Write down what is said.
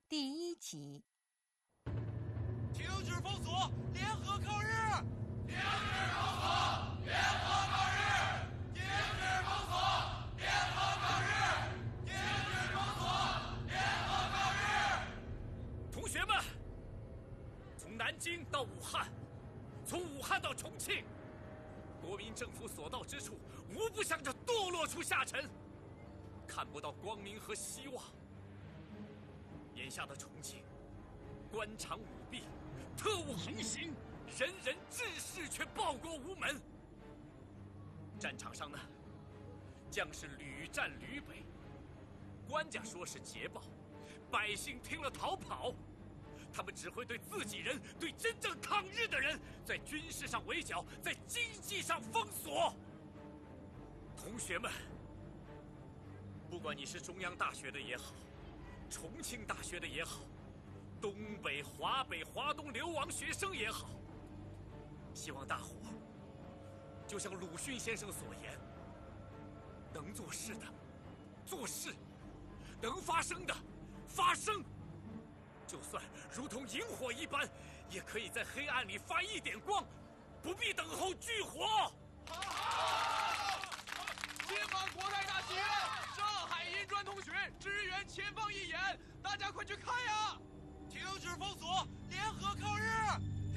第1集。 停止封锁，联合抗日！ 停止封锁，联合抗日！停止封锁，联合抗日！停止封锁，联合抗日！ 同学们，从南京到武汉，从武汉到重庆，国民政府所到之处，无不向着堕落处下沉，看不到光明和希望。眼下的重庆，官场舞弊，特务横行，人人志士却报国无门。战场上呢，将士屡战屡北，官家说是捷报，百姓听了逃跑。他们只会对自己人，对真正抗日的人，在军事上围剿，在经济上封锁。同学们，不管你是中央大学的也好，重庆大学的也好，东北、华北、华东流亡学生也好，希望大伙就像鲁迅先生所言，能做事的做事，能发声的发声。就算如同萤火一般，也可以在黑暗里发一点光，不必等候炬火。 解放国泰大戏院，上海银专同学支援前方义演，大家快去看呀！停止封锁，联合抗日！